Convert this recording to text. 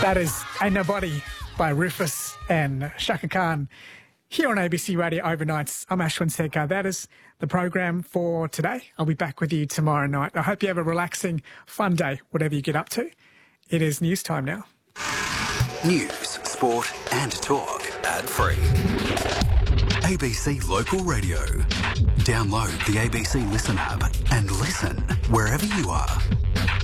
That is Ain't Nobody by Rufus and Shaka Khan here on ABC Radio Overnights. I'm Ashwin Sekar. That is the program for today. I'll be back with you tomorrow night. I hope you have a relaxing, fun day, whatever you get up to. It is news time now. News, sport and talk. Ad-free. ABC Local Radio. Download the ABC Listen app and listen wherever you are.